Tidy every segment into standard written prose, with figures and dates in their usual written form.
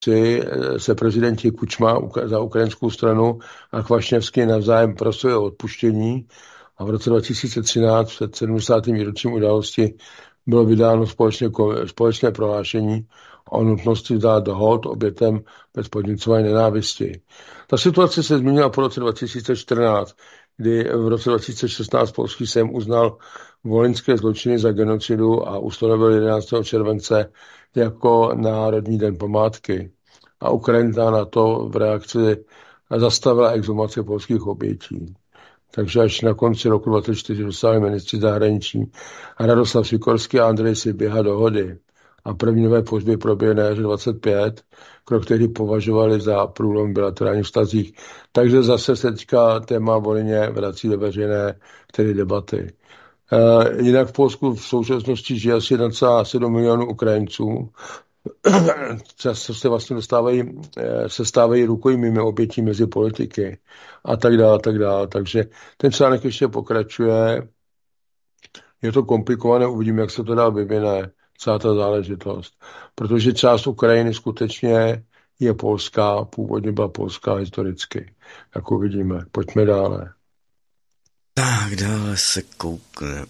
se prezidenti Kučma za ukrajinskou stranu a Kvašněvský navzájem prosili o odpuštění a v roce 2013 před 70. výročím události bylo vydáno společné prohlášení o nutnosti dát hold obětem bez podněcování nenávisti. Ta situace se změnila po roce 2014, kdy v roce 2016 polský sejm uznal vojenské zločiny za genocidu a ustanovil 11. července jako Národní den památky. A Ukrajina na to v reakci zastavila exhumaci polských obětí. Takže až na konci roku 2024 dostali ministři zahraničí Radoslav Sikorský a Andrej Siběha dohody. A první nové pohřby proběhly na jaře 25, krok, který považovali za průlom v bilaterálních vztazích. Takže zase se teďka téma Volyně vrací do veřejné debaty. Jinak v Polsku v současnosti žije asi 1,7 milionů Ukrajinců. Často se vlastně stávají rukojmími obětí mezi politiky a tak dále. Takže ten článek ještě pokračuje. Je to komplikované, uvidíme, jak se to dál vyvine, celá ta záležitost. Protože část Ukrajiny skutečně je polská, původně byla polská historicky. Jak uvidíme. Pojďme dále. Tak, dále se koukneme,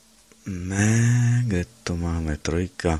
kde to máme, trojka.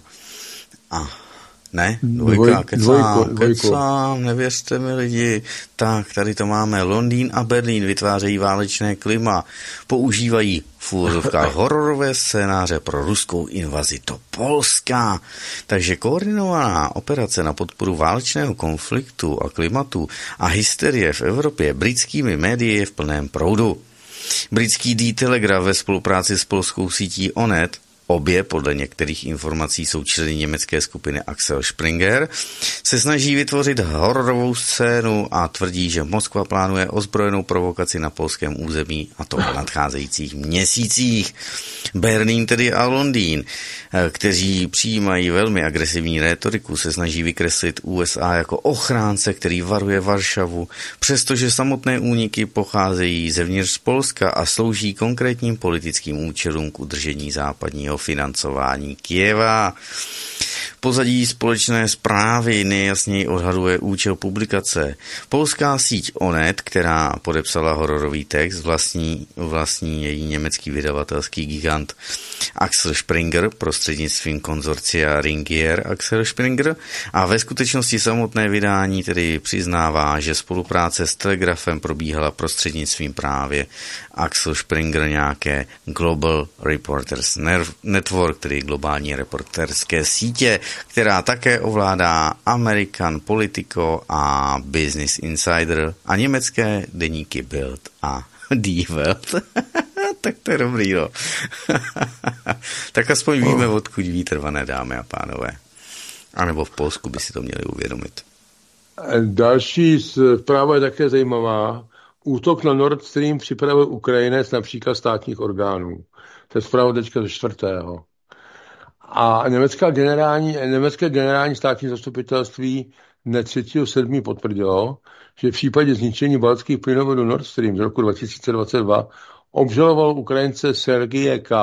Ne, dvojka, kecám, nevěřte mi lidi. Tak, tady to máme. Londýn a Berlín vytvářejí válečné klima. Používají v úvozovkách hororové scénáře pro ruskou invazi do Polska. Takže koordinovaná operace na podporu válečného konfliktu a klimatu a hysterie v Evropě britskými médii je v plném proudu. Britský The Telegraph ve spolupráci s polskou sítí Onet, obě podle některých informací jsou členy německé skupiny Axel Springer, se snaží vytvořit hororovou scénu a tvrdí, že Moskva plánuje ozbrojenou provokaci na polském území, a to v nadcházejících měsících. Berlín tedy a Londýn, kteří přijímají velmi agresivní rétoriku, se snaží vykreslit USA jako ochránce, který varuje Varšavu, přestože samotné úniky pocházejí zevnitř z Polska a slouží konkrétním politickým účelům k udržení západního financování Kyjeva. Pozadí společné zprávy nejasněji odhaduje účel publikace. Polská síť Onet, která podepsala hororový text, vlastní její německý vydavatelský gigant Axel Springer prostřednictvím konzorcia Ringier Axel Springer a ve skutečnosti samotné vydání tedy přiznává, že spolupráce s Telegrafem probíhala prostřednictvím právě Axel Springer nějaké Global Reporters Network, tedy globální reporterské sítě, která také ovládá American Politico a Business Insider a německé deníky Bild a Die Welt. Tak to je dobrý, no. Tak aspoň víme, odkud vítr vane, dámy a pánové. A nebo v Polsku by si to měli uvědomit. Další zpráva je také zajímavá. Útok na Nord Stream připravil Ukrajinec na příkaz státních orgánů. To je zpráva teďka ze 4. A německé generální státní zastupitelství dne 3.7. potvrdilo, že v případě zničení baltských plynovodů Nord Stream z roku 2022 obžaloval Ukrajince Sergeje K.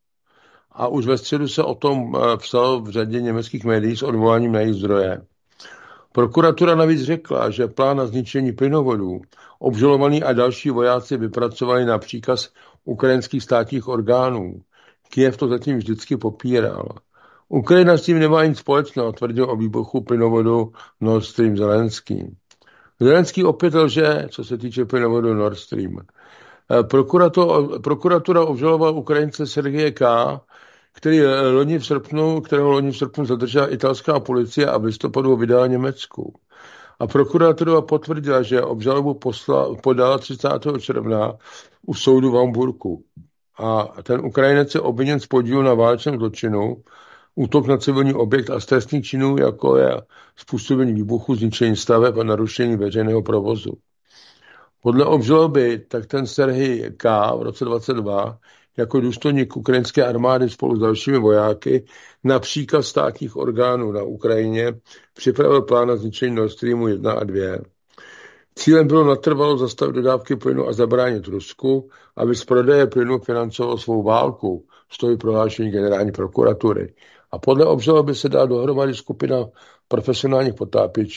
a už ve středu se o tom psalo v řadě německých médií s odvoláním na jejich zdroje. Prokuratura navíc řekla, že plán na zničení plynovodů obžalovaný a další vojáci vypracovali na příkaz ukrajinských státních orgánů. Kyjev to zatím vždycky popíral. Ukrajina s tím nemá nic společného, tvrdil o výbuchu plynovodu Nord Stream Zelenský. Zelenský opět lže, co se týče plynovodu Nord Stream. Prokuratura obžalovala Ukrajince Sergeje K., kterého loni v srpnu zadržela italská policie a v listopadu ho vydala Německu. A prokuratura potvrdila, že obžalobu podala 30. června u soudu v Hamburku. A ten Ukrajinec je obviněn z podílu na válečném zločinu, útok na civilní objekt a z trestných činů, jako je způsobení výbuchu, zničení staveb a narušení veřejného provozu. Podle obžaloby tak ten Serhij K. v roce 2022 jako důstojník ukrajinské armády spolu s dalšími vojáky na příkaz státních orgánů na Ukrajině připravil plán na zničení Nord Streamu 1 a 2. Cílem bylo natrvalo zastavit dodávky plynu a zabránit Rusku, aby z prodeje plynu financoval svou válku, stojí prohlášení generální prokuratury. A podle obžaloby se dá dohromady skupina profesionálních potápěčů,